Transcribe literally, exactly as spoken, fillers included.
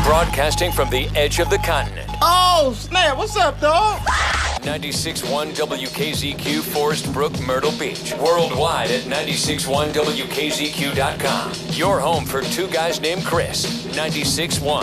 Broadcasting from the edge of the continent. Oh, snap. What's up, dog? ninety-six point one W K Z Q, Forest Brook, Myrtle Beach. Worldwide at ninety-six point one W K Z Q dot com. Your home for two guys named Chris. ninety-six point one.